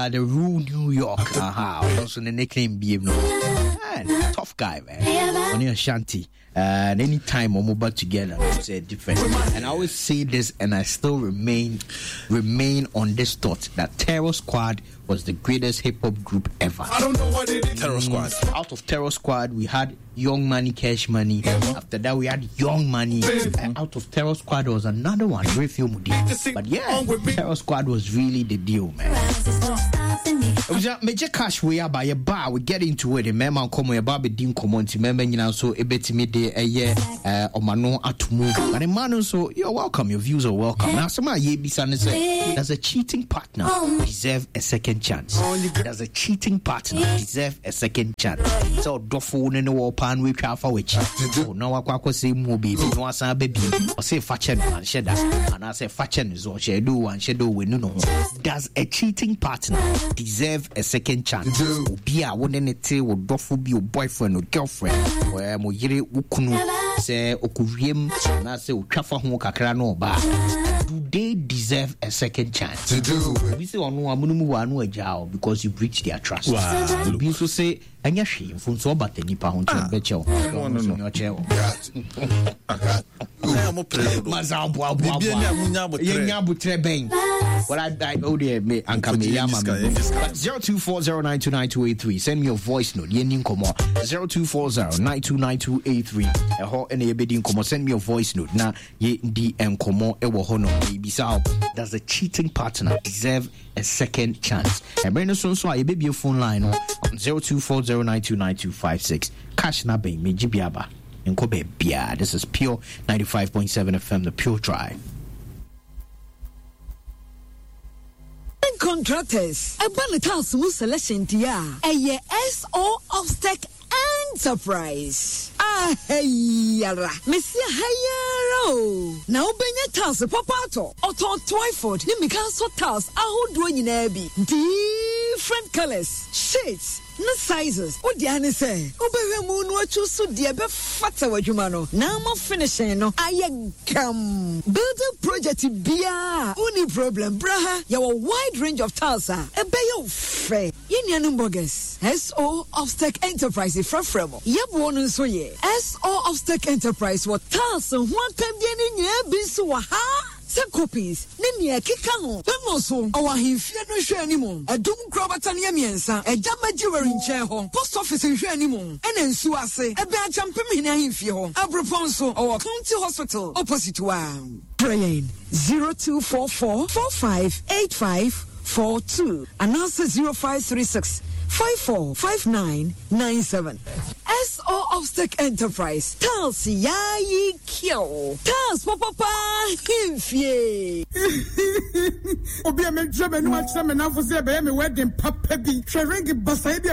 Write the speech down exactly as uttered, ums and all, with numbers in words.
uh, the Rule New York. Uh-huh. Also the nickname B M. Man, tough guy, man. On Ashanti. Uh, and anytime we're mobile together, it's uh, different. And I always say this, and I still remain remain on this thought that Terror Squad was the greatest hip hop group ever. I don't know what it is. Terror Squad. Mm, out of Terror Squad, we had Young Money, Cash Money. After that, we had Young Money. And out of Terror Squad, there was another one, Great Film Mudi. But yeah, Terror Squad was really the deal, man. It was a major cash way by a bar. We get into it. Remember, come here, Bobby Dean Comonti. Remember, you know, so a bit me day a year, uh, or Mano Atumu. But a man, so you're welcome. Your views are welcome. Now, some of you be saying, there's a cheating partner deserve a second chance. There's a cheating partner deserve a second chance. So, do phone in the war pan we craft for which. Oh, no, I quite say more baby. No, I say baby. Or say Fatchen and shed that. And I say Fatchen is all she do and she do we no no. Does a cheating partner deserve a second chance? Be a one in a tail or doffo be your boyfriend or girlfriend. Where mo yere ukunu say okuviem na say utrafa ho kakra no ba. Do they deserve a second chance? To do. We say onu amunumu wa anu agao because you breached their trust. Wow. You also say anya hwe mfun so bata nipa ho nche beche no no no che o na mo predo mazambo abo abo yenya butre ben what I I oh there me anka me yama zero two four zero nine two nine two eight three. Send me your voice note yeni nkomo zero two four zero nine two nine two eight three. E ho ene ye bedi nkomo. Send me your voice note na ye ndi enkomo e wo ho no baby sao. Does a cheating partner deserve a second chance? And bring us on so ye baby phone line on zero two four zero nine two nine two five six. Cash na be me jibiaba nkobe bia. This is Pure ninety-five point seven F M, the Pure Drive. Contractors, a banner smooth selection tia, a S O Obstacle Enterprise. Ah, hey, yara, Monsieur Hayaro. Now, Benya Tals, Papato, Otto Twyford, Nimican Sotals, Aho doing in Abbey. Different colors, shades, no sizes. What the Anne say? Obey moon, what you so dear, but fatter what you mano. Now, I'm finishing. No, I come. Build a project, beer. Only problem, braha. Your wide range of tiles are a bayo fair. Union Bogus. S O Obstacle Enterprise, Frafremo. Yep, one so ye. S O Obstacle Enterprise, what tiles and one can be in your business. Ha? Some copies. Nini kika ho. Pemoso. Awa himfie no hwe animo. Adum krobatania miensa. Eja majiwere nche ho. Post office hwe animo. Ene nsu ase. Ebe achampem hina himfie ho. Abroponso. Awa county hospital. Opposite wa. Praying. zero two four four four five eight five four two. And answer zero five three six five four five nine nine seven. S O Obstacle Enterprise. Tals yayi kyo. Tals papa himfie. Obi a me drum and watch them and now for say be me wedding papa bi. Sheringi basai